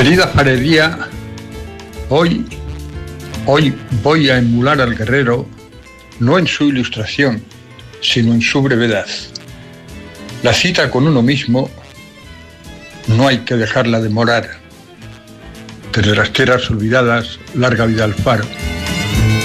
Querida farería, hoy voy a emular al guerrero, no en su ilustración, sino en su brevedad. La cita con uno mismo no hay que dejarla demorar. Desde las tierras olvidadas, larga vida al faro.